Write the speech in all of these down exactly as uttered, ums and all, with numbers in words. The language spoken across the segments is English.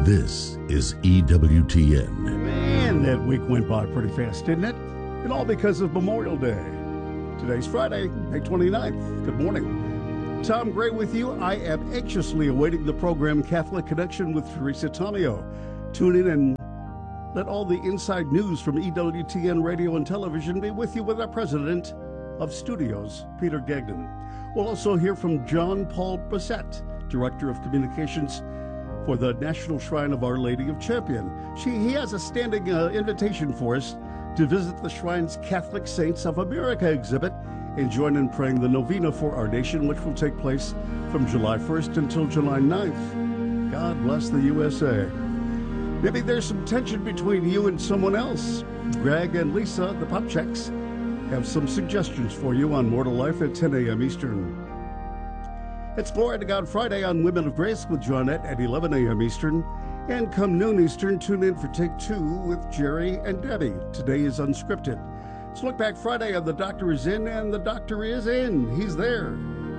This is E W T N. Man, that week went by pretty fast, didn't it? And all because of Memorial Day. Today's Friday, May twenty-ninth. Good morning. Tom Gray with you. I am anxiously awaiting the program Catholic Connection with Teresa Tomeo. Tune in and let all the inside news from E W T N Radio and Television be with you with our president of studios, Peter Gagnon. We'll also hear from John Paul Bassett, Director of Communications for the National Shrine of Our Lady of Champion. She, he has a standing uh, invitation for us to visit the Shrine's Catholic Saints of America exhibit and join in praying the novena for our nation, which will take place from July first until July ninth. God bless the U S A. Maybe there's some tension between you and someone else. Greg and Lisa, the Popchecks, have some suggestions for you on Mortal Life at ten a.m. Eastern. It's Glory to God Friday on Women of Grace with Johnette at eleven a.m. Eastern. And come noon Eastern, tune in for Take Two with Jerry and Debbie. Today is unscripted. It's Look Back Friday and the doctor is in, and the doctor is in. He's there.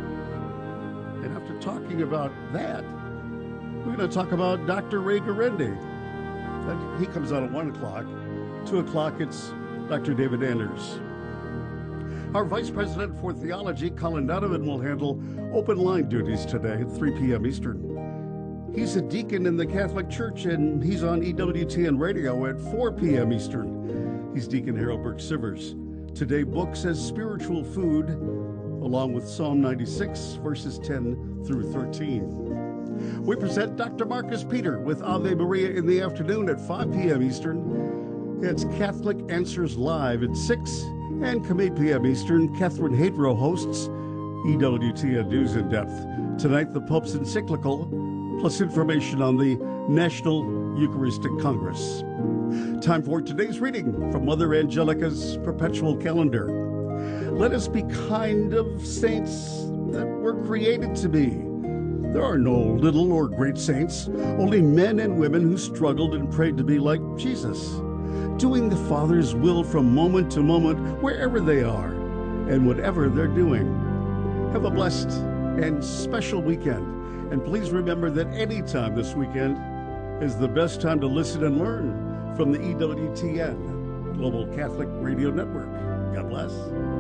And after talking about that, we're going to talk about Doctor Ray Guarendi. He comes out at one o'clock. two o'clock, it's Doctor David Anders. Our Vice President for Theology, Colin Donovan, will handle open line duties today at three p.m. Eastern. He's a deacon in the Catholic Church, and he's on E W T N Radio at four p.m. Eastern. He's Deacon Harold Burke-Sivers. Today, books as spiritual food, along with Psalm ninety-six, verses ten through thirteen. We present Doctor Marcus Peter with Ave Maria in the afternoon at five p.m. Eastern. It's Catholic Answers Live at six, and come eight p.m. Eastern, Catherine Hadro hosts E W T N News in Depth. Tonight, the Pope's encyclical, plus information on the National Eucharistic Congress. Time for today's reading from Mother Angelica's Perpetual Calendar. Let us be kind of saints that we're created to be. There are no little or great saints, only men and women who struggled and prayed to be like Jesus, doing the Father's will from moment to moment, wherever they are and whatever they're doing. Have a blessed and special weekend. And please remember that any time this weekend is the best time to listen and learn from the E W T N Global Catholic Radio Network. God bless.